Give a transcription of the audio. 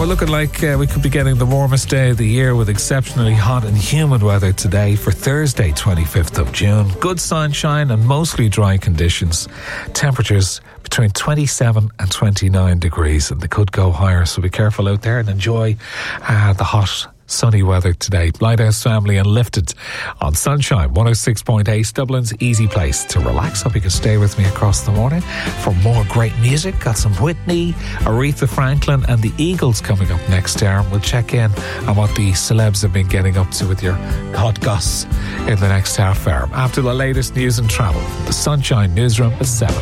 we're looking like we could be getting the warmest day of the year with exceptionally hot and humid weather today for Thursday, 25th of June. Good sunshine and mostly dry conditions. Temperatures between 27 and 29 degrees, and they could go higher, so be careful out there and enjoy the hot sunny weather today. Lighthouse Family and Lifted on Sunshine 106.8, Dublin's easy place to relax. Hope you can stay with me across the morning for more great music. Got some Whitney, Aretha Franklin and the Eagles coming up next hour. We'll check in on what the celebs have been getting up to with your hot goss in the next half hour. After the latest news and travel, the Sunshine Newsroom at 7.